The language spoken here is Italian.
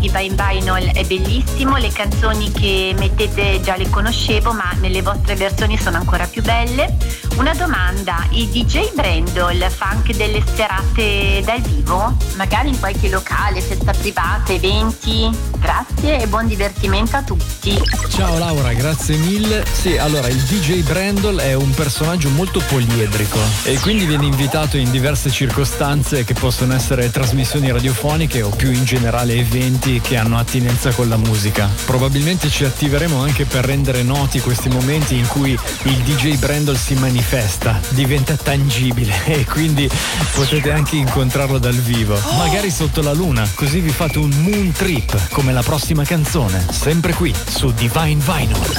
Divine Vinyl è bellissimo, le canzoni che mettete già le conoscevo, ma nelle vostre versioni sono ancora più belle. Una domanda, il DJ Brendol fa anche delle serate dal vivo? Magari in qualche locale, festa privata, eventi? Grazie e buon divertimento a tutti. Ciao Laura, grazie mille. Sì, allora il DJ Brendol è un personaggio molto poliedrico e quindi viene invitato in diverse circostanze che possono essere trasmissioni radiofoniche o più in generale eventi che hanno attinenza con la musica. Probabilmente ci attiveremo anche per rendere noti questi momenti in cui il DJ Brendol si manifesta, diventa tangibile e quindi potete anche incontrarlo dal vivo, magari sotto la luna, così vi fate un moon trip come la prossima canzone, sempre qui su Divine Vinyl.